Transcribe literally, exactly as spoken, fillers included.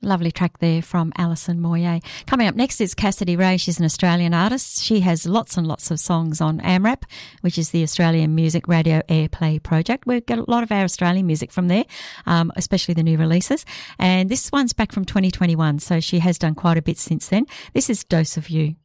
Lovely track there from Alison Moyer. Coming up next is Cassidy Ray. She's an Australian artist. She has lots and lots of songs on AMRAP, which is the Australian Music Radio Airplay Project. We get a lot of our Australian music from there, um, especially the new releases. And this one's back from twenty twenty-one, so she has done quite a bit since then. This is Dose of You.